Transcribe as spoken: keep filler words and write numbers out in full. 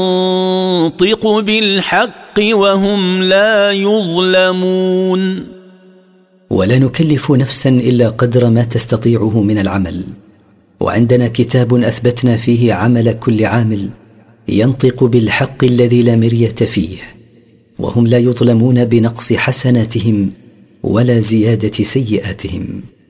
ينطق بالحق وهم لا يظلمون. ولا نكلف نفسا إلا قدر ما تستطيعه من العمل، وعندنا كتاب أثبتنا فيه عمل كل عامل ينطق بالحق الذي لا مرية فيه، وهم لا يظلمون بنقص حسناتهم ولا زيادة سيئاتهم.